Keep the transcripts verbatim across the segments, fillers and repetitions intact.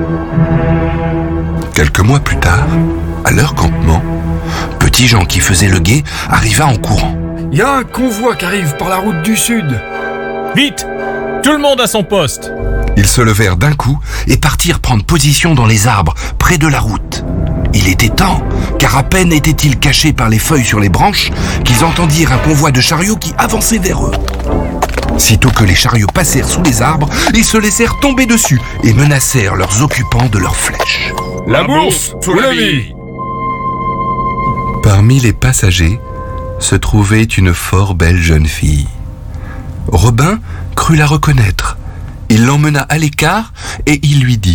Quelques mois plus tard, à leur campement, Petit Jean qui faisait le guet arriva en courant. Il y a un convoi qui arrive par la route du sud. Vite! Tout le monde à son poste! Ils se levèrent d'un coup et partirent prendre position dans les arbres, près de la route. Il était temps, car à peine étaient-ils cachés par les feuilles sur les branches, qu'ils entendirent un convoi de chariots qui avançait vers eux. Sitôt que les chariots passèrent sous les arbres, ils se laissèrent tomber dessus et menacèrent leurs occupants de leurs flèches. La bourse sous la vie. Parmi les passagers se trouvait une fort belle jeune fille. Robin crut la reconnaître. Il l'emmena à l'écart et il lui dit :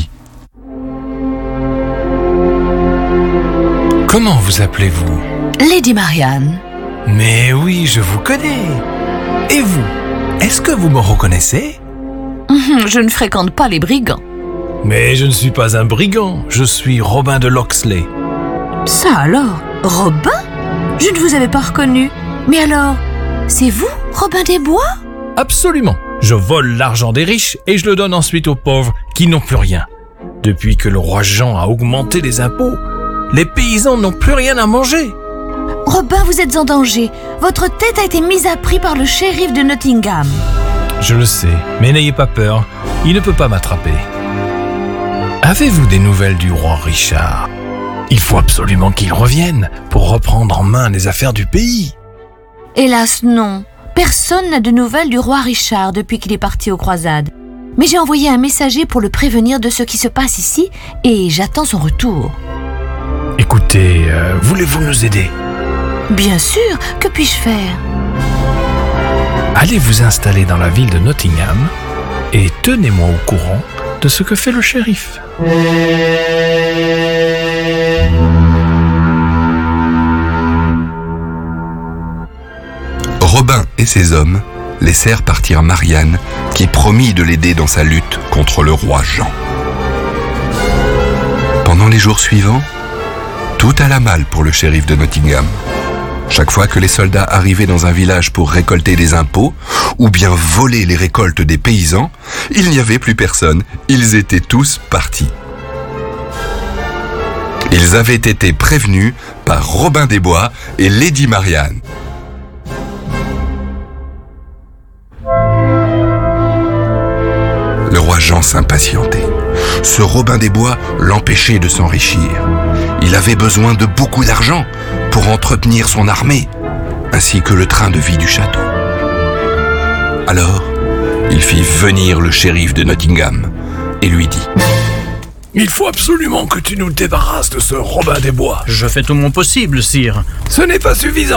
« Comment vous appelez-vous ? » ?»« Lady Marianne. » »« Mais oui, je vous connais. Et vous, est-ce que vous me reconnaissez ? » ?»« Je ne fréquente pas les brigands. » »« Mais je ne suis pas un brigand, je suis Robin de Locksley. » »« Ça alors, Robin ? Je ne vous avais pas reconnu. Mais alors, c'est vous, Robin des Bois ? » ?»« Absolument. Je vole l'argent des riches et je le donne ensuite aux pauvres qui n'ont plus rien. Depuis que le roi Jean a augmenté les impôts, les paysans n'ont plus rien à manger. » »« Robin, vous êtes en danger. Votre tête a été mise à prix par le shérif de Nottingham. » »« Je le sais, mais n'ayez pas peur, il ne peut pas m'attraper. » »« Avez-vous des nouvelles du roi Richard ? Il faut absolument qu'il revienne pour reprendre en main les affaires du pays. » »« Hélas, non. Personne n'a de nouvelles du roi Richard depuis qu'il est parti aux croisades. Mais j'ai envoyé un messager pour le prévenir de ce qui se passe ici et j'attends son retour. » »« Écoutez, euh, voulez-vous nous aider ? » ?»« Bien sûr, que puis-je faire ? » »« Allez vous installer dans la ville de Nottingham et tenez-moi au courant de ce que fait le shérif. » Robin et ses hommes laissèrent partir Marianne, qui promit de l'aider dans sa lutte contre le roi Jean. Pendant les jours suivants, tout alla mal pour le shérif de Nottingham. Chaque fois que les soldats arrivaient dans un village pour récolter des impôts, ou bien voler les récoltes des paysans, il n'y avait plus personne, ils étaient tous partis. Ils avaient été prévenus par Robin des Bois et Lady Marianne. Le roi Jean s'impatientait. Ce Robin des Bois l'empêchait de s'enrichir. Il avait besoin de beaucoup d'argent pour entretenir son armée, ainsi que le train de vie du château. Alors, il fit venir le shérif de Nottingham et lui dit : « Il faut absolument que tu nous débarrasses de ce Robin des Bois. » Je fais tout mon possible, sire. Ce n'est pas suffisant.